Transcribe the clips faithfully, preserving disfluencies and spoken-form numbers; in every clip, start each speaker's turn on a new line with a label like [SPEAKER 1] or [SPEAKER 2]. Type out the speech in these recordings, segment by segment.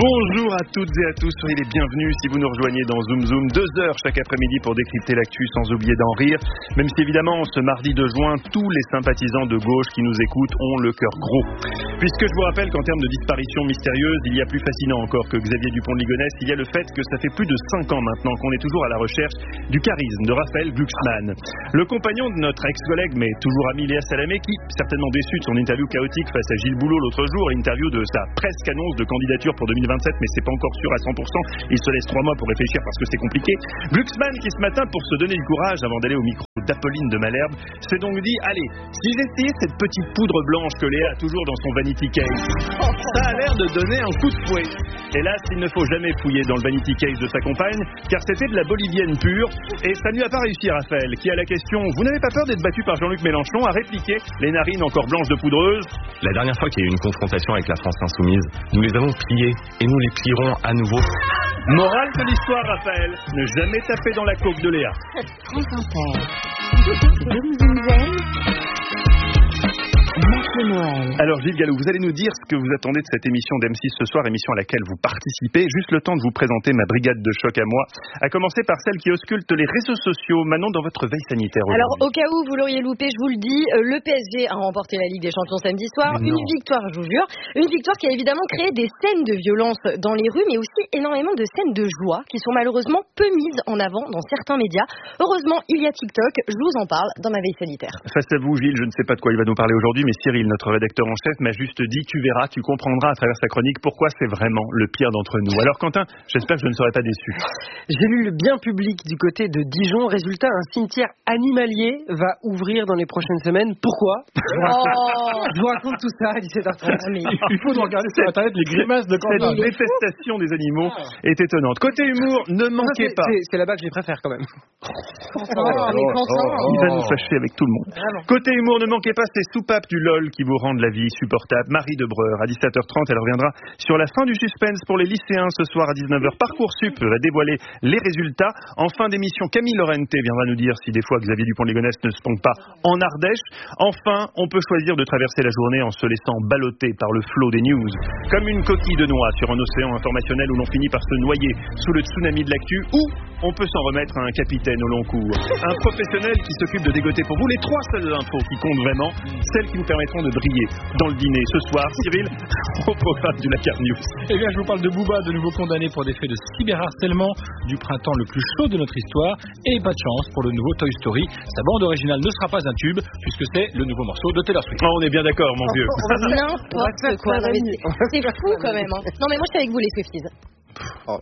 [SPEAKER 1] Bonjour à toutes et à tous, soyez les bienvenus si vous nous rejoignez dans Zoom Zoom, deux heures chaque après-midi pour décrypter l'actu sans oublier d'en rire. Même si évidemment, ce mardi de juin, tous les sympathisants de gauche qui nous écoutent ont le cœur gros. Puisque je vous rappelle qu'en termes de disparition mystérieuse, il y a plus fascinant encore que Xavier Dupont de Ligonnès, il y a le fait que ça fait plus de cinq ans maintenant qu'on est toujours à la recherche du charisme de Raphaël Glucksmann. Le compagnon de notre ex-collègue, mais toujours ami Léa Salamé, qui, certainement déçu de son interview chaotique face à Gilles Boulot l'autre jour, l'interview de sa presque annonce de candidature pour deux mille vingt-sept, mais c'est pas encore sûr à cent pour cent, il se laisse trois mois pour réfléchir parce que c'est compliqué. Glucksmann qui ce matin, pour se donner du courage avant d'aller au micro d'Apolline de Malherbe, s'est donc dit, allez, si j'essayais cette petite poudre blanche que Léa a toujours dans son vanity case, ça a l'air de donner un coup de fouet. Hélas, il ne faut jamais fouiller dans le vanity case de sa compagne, car c'était de la bolivienne pure, et ça ne lui a pas réussi, Raphaël, qui à la question, vous n'avez pas peur d'être battu par Jean-Luc Mélenchon, a répliqué, les narines encore blanches de poudreuse.
[SPEAKER 2] La dernière fois qu'il y a eu une confrontation avec la France insoumise, nous les avons pliés, et nous les plierons à nouveau.
[SPEAKER 1] Morale de l'histoire, Raphaël, ne jamais taper dans la coque de Léa.
[SPEAKER 3] France Inter. Zoom Zoom Zen. Maître Noël.
[SPEAKER 1] Alors Gilles Gallou, vous allez nous dire ce que vous attendez de cette émission d'M six ce soir, émission à laquelle vous participez. Juste le temps de vous présenter ma brigade de choc à moi, à commencer par celle qui ausculte les réseaux sociaux. Manon, dans votre veille sanitaire aujourd'hui.
[SPEAKER 4] Alors au cas où vous l'auriez loupé, je vous le dis, le P S G a remporté la Ligue des Champions samedi soir. Une victoire, je vous jure. Une victoire qui a évidemment créé des scènes de violence dans les rues, mais aussi énormément de scènes de joie qui sont malheureusement peu mises en avant dans certains médias. Heureusement, il y a TikTok, je vous en parle dans ma veille sanitaire.
[SPEAKER 1] Face à vous, Gilles, je ne sais pas de quoi il va nous parler aujourd'hui, mais Cyril, notre rédacteur en chef, m'a juste dit, tu verras, tu comprendras à travers sa chronique pourquoi c'est vraiment le pire d'entre nous. Alors Quentin, j'espère que je ne serai pas déçu.
[SPEAKER 5] J'ai lu le bien public du côté de Dijon. Résultat, un cimetière animalier va ouvrir dans les prochaines semaines. Pourquoi ? Je vous raconte, oh je vous raconte tout ça à dix-sept heures trente.
[SPEAKER 6] Il faut nous regarder sur internet les grimaces de Quentin.
[SPEAKER 1] Cette détestation des animaux est étonnante. Côté humour, ne manquez
[SPEAKER 5] c'est,
[SPEAKER 1] pas.
[SPEAKER 5] C'est, c'est là-bas que je les préfère quand même.
[SPEAKER 4] Quentin, mais Quentin.
[SPEAKER 1] Il va nous fâcher avec tout le monde. Vraiment. Côté humour, ne manquez pas ces soupapes du LOL qui vous rendent la vie supportable. Marie Debreur, à dix-sept heures trente, elle reviendra sur la fin du suspense pour les lycéens ce soir à dix-neuf heures. Parcoursup va dévoiler les résultats. En fin d'émission, Camille Lorente viendra nous dire si des fois Xavier Dupont de Ligonnès ne se pompe pas en Ardèche. Enfin, on peut choisir de traverser la journée en se laissant balloter par le flot des news. Comme une coquille de noix sur un océan informationnel où l'on finit par se noyer sous le tsunami de l'actu, ou on peut s'en remettre à un capitaine au long cours. Un professionnel qui s'occupe de dégoter pour vous les trois seules infos qui comptent vraiment, celles qui vous permettront de briller dans le dîner ce soir. Cyril, au programme du Dakar News.
[SPEAKER 6] Eh bien, je vous parle de Booba, de nouveau condamné pour des faits de cyberharcèlement, du printemps le plus chaud de notre histoire, et pas de chance pour le nouveau Toy Story. Sa bande originale ne sera pas un tube, puisque c'est le nouveau morceau de Taylor Swift.
[SPEAKER 1] Oh, on est bien d'accord, mon vieux.
[SPEAKER 4] N'importe quoi. Non, mais c'est fou quand même. Hein. Non, mais moi, je suis avec vous, les Swifties.
[SPEAKER 1] Oh,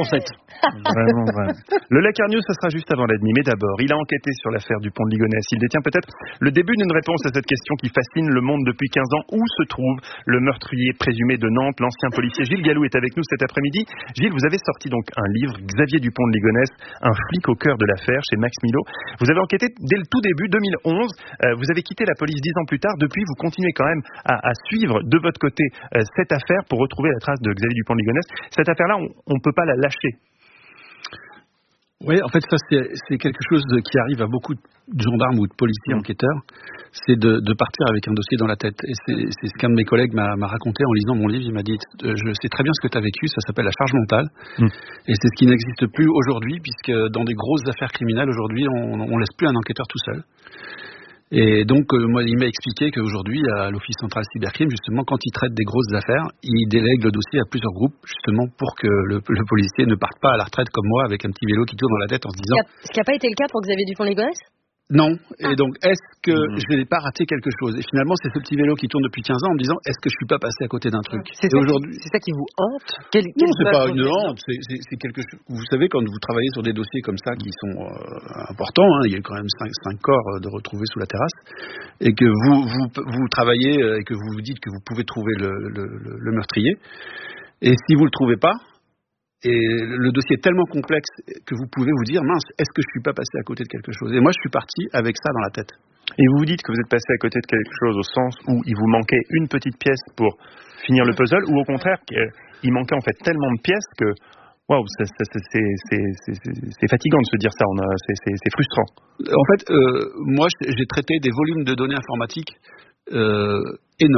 [SPEAKER 1] vraiment, vraiment. Le Dakar News, ce sera juste avant la demi. Mais d'abord, il a enquêté sur l'affaire Dupont de Ligonnès. Il détient peut-être le début d'une réponse à cette question qui fascine le monde depuis quinze ans. Où se trouve le meurtrier présumé de Nantes, l'ancien policier Gilles Gallou est avec nous cet après-midi. Gilles, vous avez sorti donc un livre, Xavier Dupont de Ligonnès, un flic au cœur de l'affaire, chez Max Milo. Vous avez enquêté dès le tout début, deux mille onze. Euh, vous avez quitté la police dix ans plus tard. Depuis, vous continuez quand même à, à suivre de votre côté euh, cette affaire pour retrouver la trace de Xavier Dupont de Ligonnès. Cette affaire-là, on ne peut pas la lâcher.
[SPEAKER 7] Oui, en fait, ça, c'est, c'est quelque chose de, qui arrive à beaucoup de gendarmes ou de policiers mmh. enquêteurs. C'est de, de partir avec un dossier dans la tête. Et c'est, c'est ce qu'un de mes collègues m'a, m'a raconté en lisant mon livre. Il m'a dit, je sais très bien ce que tu as vécu, ça s'appelle la charge mentale. Mmh. Et c'est ce qui n'existe plus aujourd'hui, puisque dans des grosses affaires criminelles, aujourd'hui, on ne laisse plus un enquêteur tout seul. Et donc, euh, moi, il m'a expliqué qu'aujourd'hui, à l'Office central cybercrime, justement, quand il traite des grosses affaires, il délègue le dossier à plusieurs groupes, justement, pour que le, le policier ne parte pas à la retraite comme moi, avec un petit vélo qui tourne dans la tête en se disant...
[SPEAKER 4] Ce qui n'a pas été le cas pour Xavier Dupont de Ligonnès ?
[SPEAKER 7] Non, et donc est-ce que mmh. je n'ai pas raté quelque chose? Et finalement, c'est ce petit vélo qui tourne depuis quinze ans en me disant, est-ce que je suis pas passé à côté d'un truc?
[SPEAKER 5] C'est, ça, aujourd'hui... qui, c'est ça qui vous hante? Quel,
[SPEAKER 7] Non, quel c'est pas une honte, c'est, c'est, c'est quelque chose. Vous savez, quand vous travaillez sur des dossiers comme ça qui sont euh, importants, hein, il y a quand même cinq, cinq corps de retrouvés sous la terrasse, et que vous vous, vous travaillez et que vous vous dites que vous pouvez trouver le, le, le, le meurtrier, et si vous le trouvez pas, et le dossier est tellement complexe que vous pouvez vous dire, mince, est-ce que je suis pas passé à côté de quelque chose? Et moi, je suis parti avec ça dans la tête.
[SPEAKER 1] Et vous vous dites que vous êtes passé à côté de quelque chose au sens où il vous manquait une petite pièce pour finir le puzzle, ou au contraire, il manquait en fait tellement de pièces que, waouh, c'est, c'est, c'est, c'est, c'est, c'est fatigant de se dire ça, on a, c'est, c'est, c'est frustrant.
[SPEAKER 7] En fait, euh, moi, j'ai traité des volumes de données informatiques euh, énormes,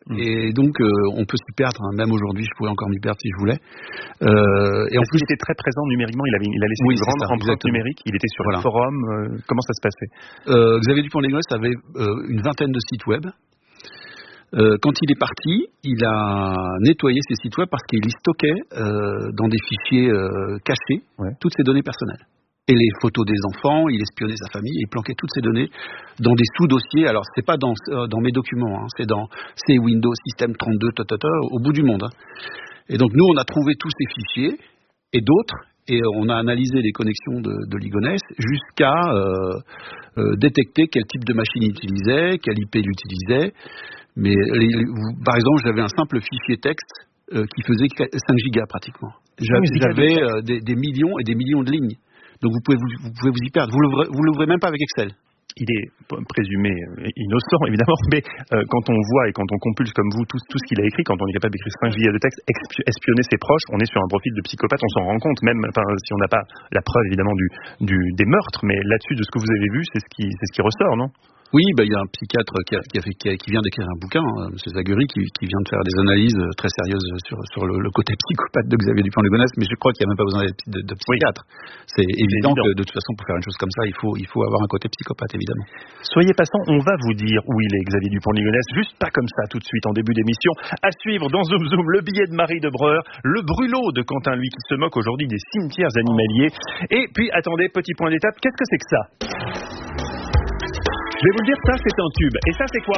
[SPEAKER 7] Mmh. Et donc, euh, on peut s'y perdre. Hein. Même aujourd'hui, je pourrais encore m'y perdre si je voulais. Euh, et
[SPEAKER 1] en plus, il était très présent numériquement. Il, avait, il a laissé oui, une grande ça, empreinte numérique. Il était sur voilà. le forum. Euh, comment ça se passait
[SPEAKER 7] euh, Xavier Dupont-Ligonnès avait euh, une vingtaine de sites web. Euh, quand il est parti, il a nettoyé ses sites web parce qu'il y stockait euh, dans des fichiers euh, cachés ouais. toutes ses données personnelles. Et les photos des enfants, il espionnait sa famille, il planquait toutes ces données dans des sous-dossiers. Alors, c'est pas dans, euh, dans mes documents, hein, c'est dans c'est Windows System trente-deux, tata, au bout du monde. Hein. Et donc, nous, on a trouvé tous ces fichiers et d'autres, et on a analysé les connexions de, de Ligonnès jusqu'à euh, euh, détecter quel type de machine il utilisait, quel I P il utilisait. Mais, les, les, par exemple, j'avais un simple fichier texte euh, qui faisait cinq gigas pratiquement. J'avais, j'avais euh, des, des millions et des millions de lignes. Donc vous pouvez vous, vous pouvez vous y perdre. Vous l'ouvrez, vous l'ouvrez même pas avec Excel.
[SPEAKER 1] Il est présumé innocent, évidemment, mais euh, quand on voit et quand on compulse comme vous tout, tout ce qu'il a écrit, quand on est capable d'écrire cinq gigas de texte, espionner ses proches, on est sur un profil de psychopathe, on s'en rend compte, même enfin, si on n'a pas la preuve, évidemment, du, du, des meurtres, mais là-dessus, de ce que vous avez vu, c'est ce qui, c'est ce qui ressort, non ?
[SPEAKER 7] Oui, bah, il y a un psychiatre qui, a, qui, a fait, qui, a, qui vient d'écrire un bouquin, hein, M. Zaguri, qui, qui vient de faire des analyses très sérieuses sur, sur le, le côté psychopathe de Xavier Dupont-Ligonnès, mais je crois qu'il n'y a même pas besoin de, de, de psychiatre. Oui. C'est évident, évident que de toute façon, pour faire une chose comme ça, il faut, il faut avoir un côté psychopathe, évidemment.
[SPEAKER 1] Soyez patient, on va vous dire où il est, Xavier Dupont-Ligonnès, juste pas comme ça tout de suite en début d'émission. À suivre dans Zoom Zoom, le billet de Marie de Breur, le brûlot de Quentin, lui, qui se moque aujourd'hui des cimetières animaliers. Et puis, attendez, petit point d'étape, qu'est-ce que c'est que ça ? Je vais vous le dire, ça c'est un tube. Et ça c'est quoi ?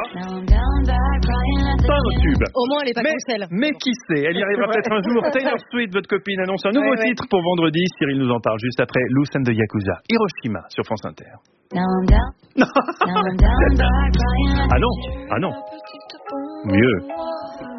[SPEAKER 1] Pas un tube.
[SPEAKER 4] Au moins elle est pas
[SPEAKER 1] mais,
[SPEAKER 4] cancelle.
[SPEAKER 1] Mais qui sait ? Elle y arrivera peut-être un jour. Taylor Swift, votre copine, annonce un nouveau ouais, ouais. titre pour vendredi. Cyril nous en parle juste après Loose and the Yakuza. Hiroshima sur France Inter. Non. Ah non, ah non. Mieux.